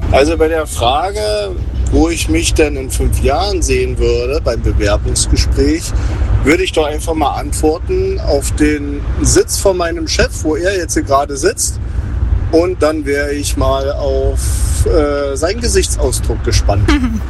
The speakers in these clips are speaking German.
Also bei der Frage, wo ich mich denn in 5 Jahren sehen würde beim Bewerbungsgespräch, würde ich doch einfach mal antworten auf den Sitz von meinem Chef, wo er jetzt hier gerade sitzt. Und dann wäre ich mal auf seinen Gesichtsausdruck gespannt.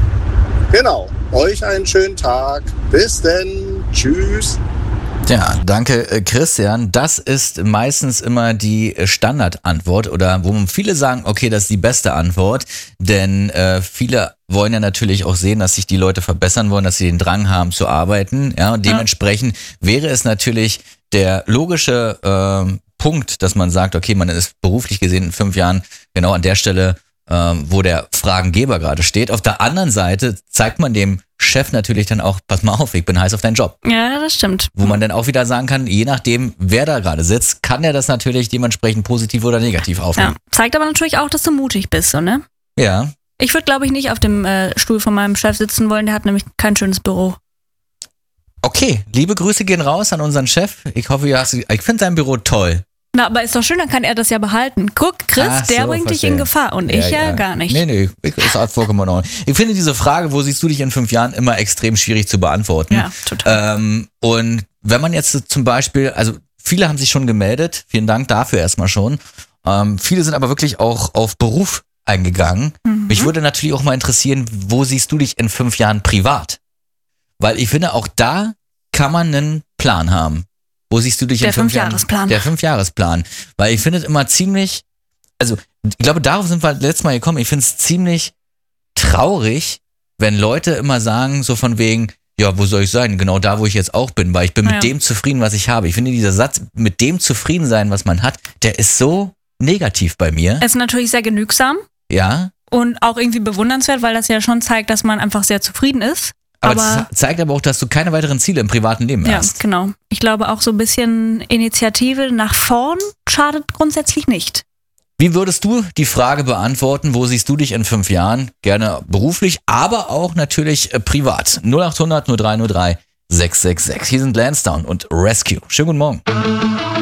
Genau. Euch einen schönen Tag. Bis denn. Tschüss. Ja, danke Christian. Das ist meistens immer die Standardantwort oder wo viele sagen, okay, das ist die beste Antwort, denn viele wollen ja natürlich auch sehen, dass sich die Leute verbessern wollen, dass sie den Drang haben zu arbeiten. Ja, und dementsprechend wäre es natürlich der logische Punkt, dass man sagt, okay, man ist beruflich gesehen in 5 Jahren genau an der Stelle, wo der Fragengeber gerade steht. Auf der anderen Seite zeigt man dem Chef natürlich dann auch, pass mal auf, ich bin heiß auf deinen Job. Ja, das stimmt. Wo man dann auch wieder sagen kann, je nachdem, wer da gerade sitzt, kann er das natürlich dementsprechend positiv oder negativ aufnehmen. Ja, zeigt aber natürlich auch, dass du mutig bist, so, ne? Ja. Ich würde, glaube ich, nicht auf dem Stuhl von meinem Chef sitzen wollen, der hat nämlich kein schönes Büro. Okay, liebe Grüße gehen raus an unseren Chef. Ich hoffe, ich finde sein Büro toll. Na, aber ist doch schön, dann kann er das ja behalten. Guck, Chris, der bringt dich in Gefahr und ich ja gar nicht. Nee, ist halt vollkommen in Ordnung. Ich finde diese Frage, wo siehst du dich in 5 Jahren, immer extrem schwierig zu beantworten. Ja, total. Und wenn man jetzt zum Beispiel, also viele haben sich schon gemeldet, vielen Dank dafür erstmal schon. Viele sind aber wirklich auch auf Beruf eingegangen. Mich würde natürlich auch mal interessieren, wo siehst du dich in 5 Jahren privat? Weil ich finde, auch da kann man einen Plan haben. Wo siehst du dich in 5 Jahren? Der 5-Jahresplan. Weil ich finde es immer ziemlich, also ich glaube, darauf sind wir letztes Mal gekommen, ich finde es ziemlich traurig, wenn Leute immer sagen, so von wegen, ja, wo soll ich sein? Genau da, wo ich jetzt auch bin, weil ich bin mit dem zufrieden, was ich habe. Ich finde, dieser Satz, mit dem zufrieden sein, was man hat, der ist so negativ bei mir. Es ist natürlich sehr genügsam. Ja. Und auch irgendwie bewundernswert, weil das ja schon zeigt, dass man einfach sehr zufrieden ist. Aber es zeigt aber auch, dass du keine weiteren Ziele im privaten Leben hast. Ja, genau. Ich glaube auch so ein bisschen Initiative nach vorn schadet grundsätzlich nicht. Wie würdest du die Frage beantworten, wo siehst du dich in 5 Jahren? Gerne beruflich, aber auch natürlich privat. 0800 0303 666. Hier sind Lansdowne und Rescue. Schönen guten Morgen.